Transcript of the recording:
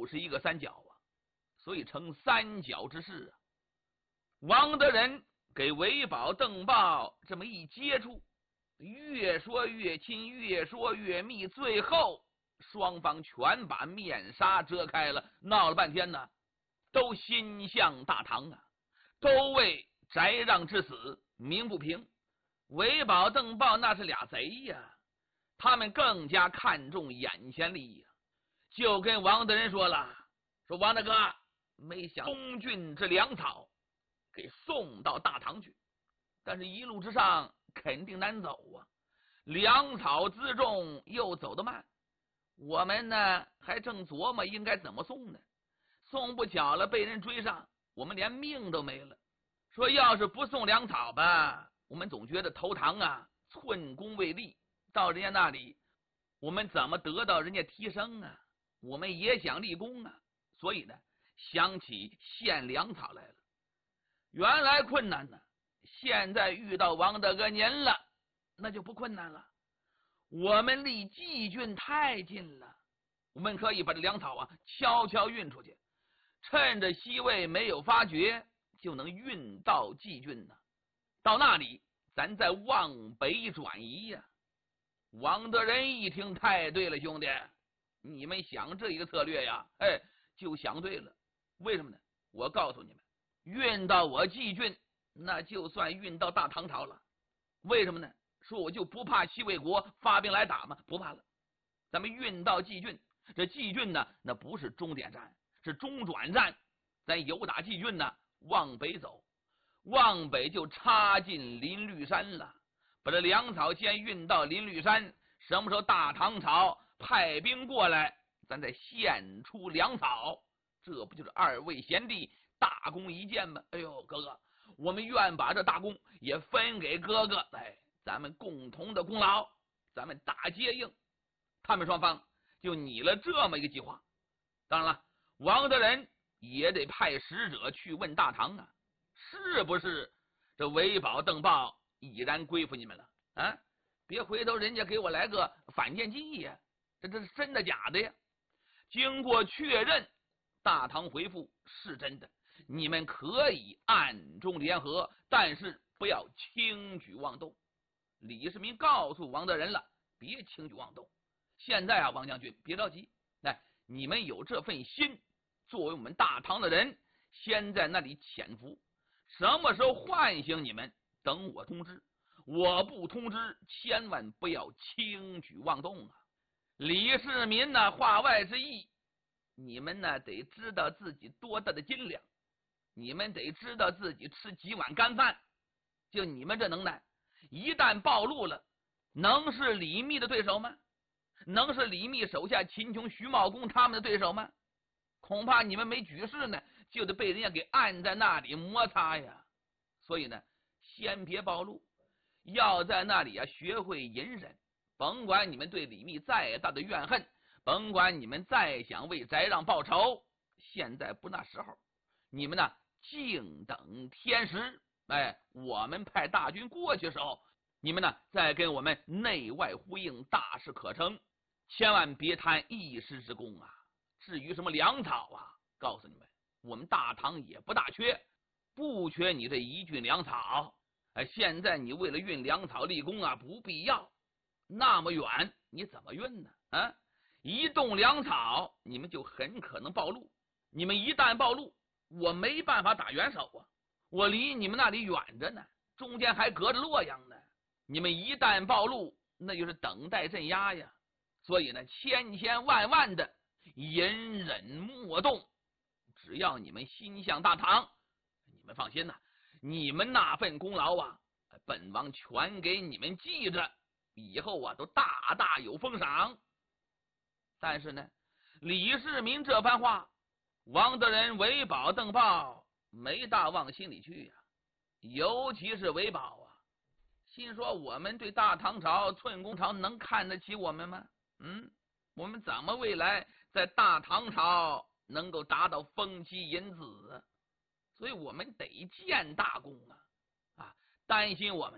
就是一个三角啊，所以成三角之势啊。王德仁给韦宝、邓豹这么一接触，越说越亲，越说越密，最后双方全把面纱遮开了，闹了半天呢，都心向大唐啊，都为翟让之死鸣不平。韦宝、邓豹那是俩贼呀，他们更加看重眼前利益，就跟王德仁说了，说王大哥，没想东郡之粮草给送到大唐去，但是一路之上肯定难走啊，粮草辎重又走得慢，我们呢还正琢磨应该怎么送呢，送不巧了被人追上，我们连命都没了。说要是不送粮草吧，我们总觉得投唐啊寸功未立，到人家那里我们怎么得到人家提升啊，我们也想立功啊，所以呢想起献粮草来了。原来困难呢，现在遇到王大哥您了，那就不困难了。我们离蓟郡太近了，我们可以把这粮草啊悄悄运出去，趁着西魏没有发觉，就能运到蓟郡呢。到那里咱再往北转移呀。王德仁一听，太对了，兄弟，你们想这一个策略呀，就想对了。为什么呢？我告诉你们，运到我蓟郡，那就算运到大唐朝了。为什么呢？说我就不怕西魏国发兵来打吗？不怕了。咱们运到蓟郡，这蓟郡呢，那不是终点站，是中转站。咱由打蓟郡呢往北走，往北就插进临绿山了。把这粮草先运到临绿山，什么时候大唐朝派兵过来，咱再献出粮草，这不就是二位贤弟大功一件吗？哎呦，哥哥，我们愿把这大功也分给哥哥，咱们共同的功劳，咱们大接应。他们双方就拟了这么一个计划。当然了，王德仁也得派使者去问大唐啊，是不是这韦宝、邓豹已然归附你们了啊？别回头人家给我来个反间计呀，这是真的假的呀？经过确认，大唐回复是真的，你们可以暗中联合，但是不要轻举妄动。李世民告诉王德仁了，别轻举妄动。现在啊，王将军别着急，你们有这份心，作为我们大唐的人，先在那里潜伏，什么时候唤醒你们，等我通知。我不通知，千万不要轻举妄动啊！李世民呢，话外之意，你们呢得知道自己多大的斤两，你们得知道自己吃几碗干饭。就你们这能耐，一旦暴露了，能是李密的对手吗？能是李密手下秦琼、徐茂公他们的对手吗？恐怕你们没举事呢，就得被人家给按在那里摩擦呀。所以呢，先别暴露，要在那里啊学会隐忍。甭管你们对李密再大的怨恨，甭管你们再想为翟让报仇，现在不那时候。你们呢，静等天时。我们派大军过去的时候，你们呢再跟我们内外呼应，大事可成。千万别贪一时之功啊！至于什么粮草啊，告诉你们，我们大唐也不大缺，不缺你这一郡粮草。现在你为了运粮草立功啊，不必要。那么远你怎么运呢？一动粮草，你们就很可能暴露。你们一旦暴露，我没办法打援手啊，我离你们那里远着呢，中间还隔着洛阳呢。你们一旦暴露，那就是等待镇压呀。所以呢，千千万万的隐忍莫动，只要你们心向大唐，你们放心呐，你们那份功劳啊，本王全给你们记着，以后啊都大大有封赏。但是呢，李世民这番话，王德仁、韦宝、邓豹没大往心里去呀。尤其是韦宝啊，心说我们对大唐朝、寸公朝能看得起我们吗？我们怎么未来在大唐朝能够达到封妻引子？所以我们得建大功啊！担心我们